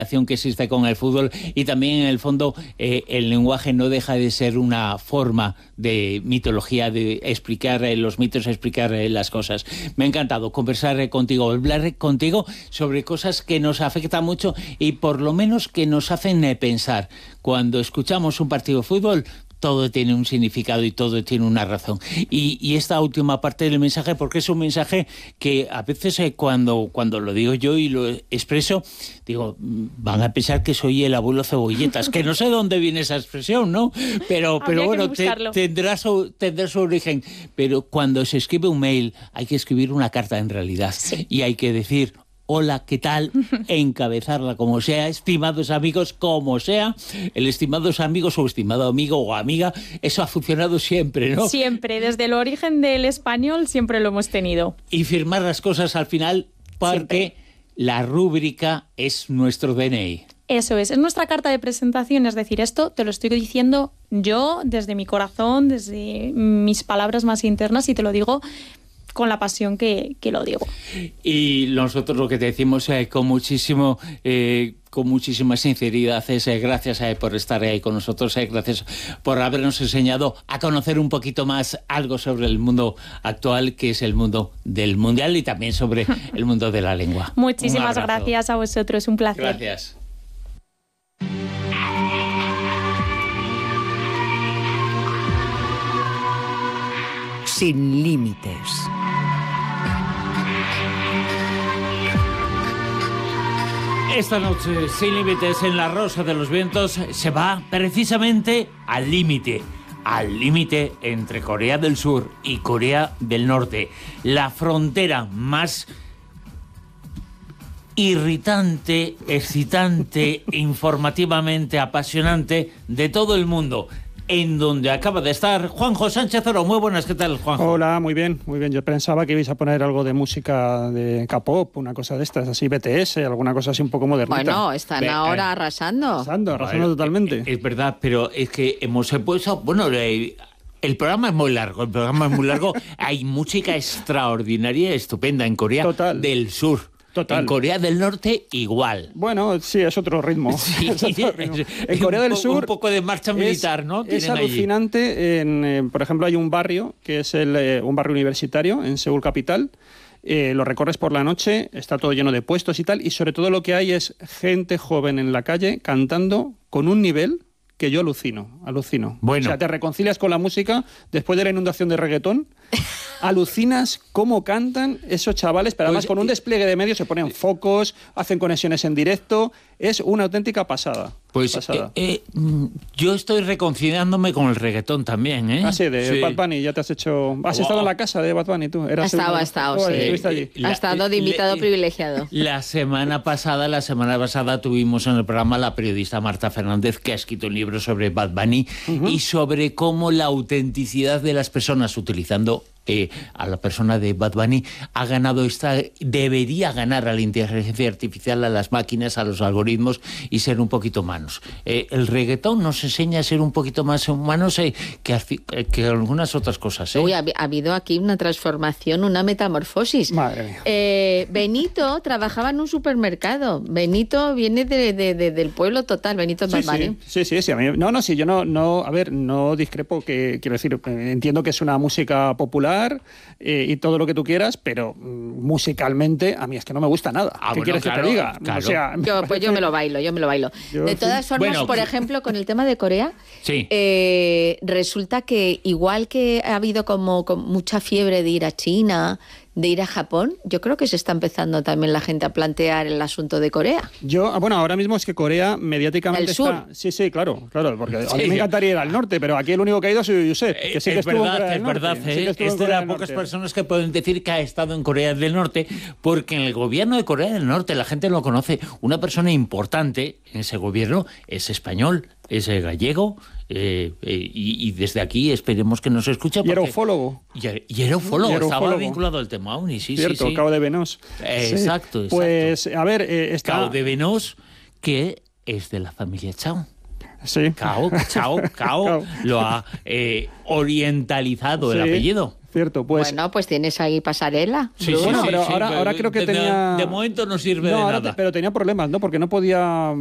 que existe con el fútbol, y también en el fondo el lenguaje no deja de ser una forma de mitología, de explicar los mitos, explicar las cosas. Me ha encantado conversar contigo, hablar contigo sobre cosas que nos afectan mucho y por lo menos que nos hacen pensar. Cuando escuchamos un partido de fútbol, todo tiene un significado y todo tiene una razón. Y esta última parte del mensaje, porque es un mensaje que a veces cuando lo digo yo y lo expreso, digo, van a pensar que soy el abuelo Cebolletas, que no sé dónde viene esa expresión, ¿no? Pero bueno, tendrá su origen. Pero cuando se escribe un mail, hay que escribir una carta en realidad. Sí. Y hay que decir: hola, ¿qué tal? Encabezarla como sea, estimados amigos, como sea. El estimados amigos o estimado amigo o amiga, eso ha funcionado siempre, ¿no? Siempre, desde el origen del español siempre lo hemos tenido. Y firmar las cosas al final, porque siempre. La rúbrica es nuestro DNI. Eso es nuestra carta de presentación, es decir, esto te lo estoy diciendo yo desde mi corazón, desde mis palabras más internas, y te lo digo con la pasión que lo digo. Y nosotros lo que te decimos con muchísima sinceridad es gracias por estar ahí con nosotros, gracias por habernos enseñado a conocer un poquito más algo sobre el mundo actual, que es el mundo del mundial, y también sobre el mundo de la lengua. Muchísimas gracias a vosotros, un placer. Gracias. Sin límites. Esta noche, Sin Límites en La Rosa de los Vientos, se va precisamente al límite entre Corea del Sur y Corea del Norte, la frontera más irritante, excitante, informativamente apasionante de todo el mundo, en donde acaba de estar Juanjo Sánchez Oro. Muy buenas, ¿qué tal, Juanjo? Hola, muy bien, muy bien. Yo pensaba que ibais a poner algo de música de K-pop, una cosa de estas, así BTS, alguna cosa así un poco modernita. Bueno, están ahora arrasando. Arrasando totalmente. Es verdad, pero es que hemos puesto... Bueno, el programa es muy largo, Hay música extraordinaria, estupenda en Corea del Sur. Total. En Corea del Norte igual. Bueno, sí, es otro ritmo. Sí, es otro ritmo. En Corea del Sur... Un poco de marcha militar, ¿no? Es alucinante. Por ejemplo, hay un barrio, que es un barrio universitario en Seúl capital. Lo recorres por la noche, está todo lleno de puestos y tal, y sobre todo lo que hay es gente joven en la calle cantando con un nivel que yo alucino. Bueno. O sea, te reconcilias con la música después de la inundación de reggaetón. Alucinas cómo cantan esos chavales, pero además con un despliegue de medios, se ponen focos, hacen conexiones en directo. Es una auténtica pasada. Yo estoy reconciliándome con el reggaetón también, ¿eh? Ah, sí, Bad Bunny, ya te has hecho... ¿Has estado en la casa de Bad Bunny tú? Ha estado, sí. Ha estado de invitado privilegiado. La semana pasada tuvimos en el programa la periodista Marta Fernández, que ha escrito un libro sobre Bad Bunny y sobre cómo la autenticidad de las personas utilizando a la persona de Bad Bunny debería ganar a la inteligencia artificial, a las máquinas, a los algoritmos, y ser un poquito humanos. El reggaetón nos enseña a ser un poquito más humanos que algunas otras cosas. Uy, ha habido aquí una transformación, una metamorfosis. Madre mía. Benito trabajaba en un supermercado. Benito viene del pueblo total, Benito Bad Bunny. Sí. A mí, sí, yo no discrepo, quiero decir, entiendo que es una música popular y todo lo que tú quieras, pero musicalmente a mí es que no me gusta nada. ¿Qué quieres que te diga? Claro. O sea, yo me lo bailo. De todas formas, por ejemplo, con el tema de Corea, resulta que igual que ha habido como mucha fiebre de ir a China, de ir a Japón, yo creo que se está empezando también la gente a plantear el asunto de Corea. Ahora mismo es que Corea mediáticamente el sur. está... Sí, claro, porque a mí me encantaría ir al norte, pero aquí el único que ha ido ha sido Josep, que sí que estuvo en Corea del Norte. Es de las pocas personas que pueden decir que ha estado en Corea del Norte, porque en el gobierno de Corea del Norte la gente lo conoce. Una persona importante en ese gobierno es español, es gallego, y desde aquí esperemos que nos escuche. Y era ufólogo. Y era ufólogo, estaba vinculado al tema OVNI, sí. Cabo de Venós. Exacto. Pues, a ver, está... Cabo de Venós, que es de la familia Chao. Sí. Cao lo ha orientalizado el apellido. Cierto, pues... Bueno, pues tienes ahí pasarela. Sí, Bueno, sí, pero sí, ahora creo que tenía... De momento no sirve No, de ahora nada. pero tenía problemas, ¿no? Porque no podía